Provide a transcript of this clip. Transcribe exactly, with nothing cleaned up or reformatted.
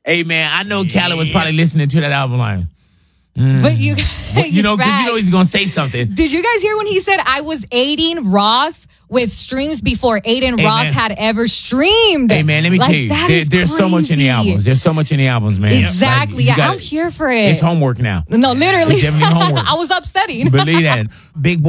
Hey, man, I know Khaled was probably listening to that album like, mm. But you, you know, because you know he's going to say something. Did you guys hear when he said, I was aiding Ross with streams before Aiden hey, Ross man. had ever streamed? Hey, man, let me like, tell you, that there, is there's so much in the crazy. albums. There's so much in the albums, man. Exactly. Like, yeah, gotta, I'm here for it. It's homework now. No, literally. It's definitely homework. I was up studying. Believe that. Big boy.